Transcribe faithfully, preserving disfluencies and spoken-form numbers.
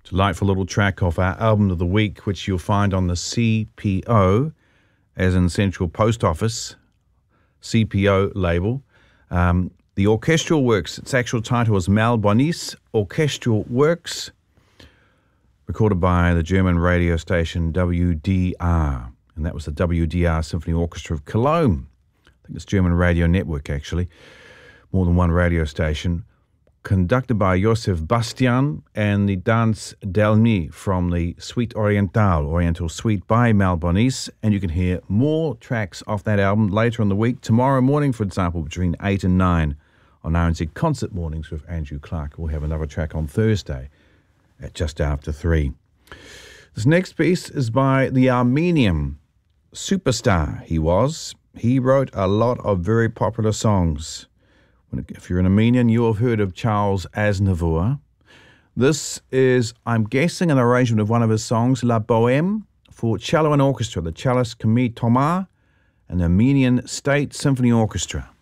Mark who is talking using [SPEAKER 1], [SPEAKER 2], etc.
[SPEAKER 1] Delightful little track off our album of the week, which you'll find on the C P O, as in Central Post Office, C P O label. Um, the Orchestral Works, its actual title is Malbonese Orchestral Works, recorded by the German radio station W D R. And that was the W D R Symphony Orchestra of Cologne. I think it's German radio network, actually. More than one radio station. Conducted by Josef Bastian and the Danse del Mi from the Suite Orientale, Oriental Suite by Malbonese. And you can hear more tracks off that album later in the week. Tomorrow morning, for example, between eight and nine on R N Z Concert Mornings with Andrew Clark. We'll have another track on Thursday at just after three. This next piece is by the Armenian superstar he was. He wrote a lot of very popular songs. If you're an Armenian, you'll have heard of Charles Aznavour. This is, I'm guessing, an arrangement of one of his songs, La Bohème, for cello and orchestra, the cellist Camille Thomas and the Armenian State Symphony Orchestra.